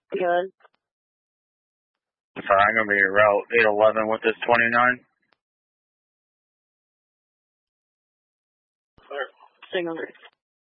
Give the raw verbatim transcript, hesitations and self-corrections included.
Good. Sorry, I'm going to be route eight eleven with this twenty-nine. Signal.